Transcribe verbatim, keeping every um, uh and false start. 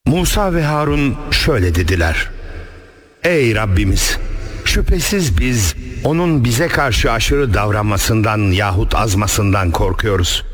Musa ve Harun şöyle dediler: Ey Rabbimiz! Şüphesiz biz onun bize karşı aşırı davranmasından yahut azmasından korkuyoruz.